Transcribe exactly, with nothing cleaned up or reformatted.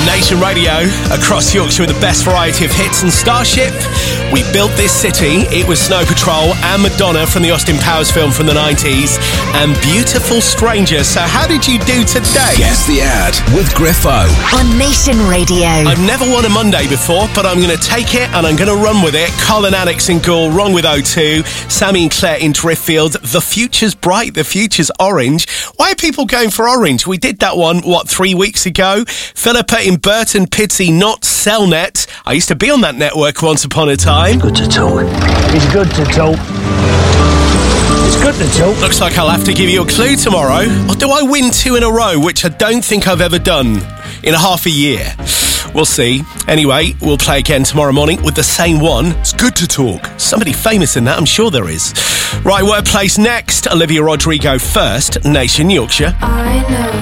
Nation Radio, across Yorkshire with the best variety of hits and Starship. We built this city. It was Snow Patrol and Madonna from the Austin Powers film from the nineties and Beautiful Stranger. So how did you do today? Guess the ad with Griffo on Nation Radio. I've never won a Monday before, but I'm going to take it and I'm going to run with it. Colin Alex in Goole, wrong with O two. Sammy and Claire in Driffield. The future's bright, the future's orange. Why are people going for orange? We did that one, what, three weeks ago? Philippa in Burton, Pidsey, not Cellnet. I used to be on that network once upon a time. Good to talk. It's good to talk. It's good to talk. Looks like I'll have to give you a clue tomorrow. Or do I win two in a row, which I don't think I've ever done in a half a year? We'll see. Anyway, we'll play again tomorrow morning with the same one. It's good to talk. Somebody famous in that, I'm sure there is. Right, workplace next. Olivia Rodrigo first. Nation Yorkshire. I know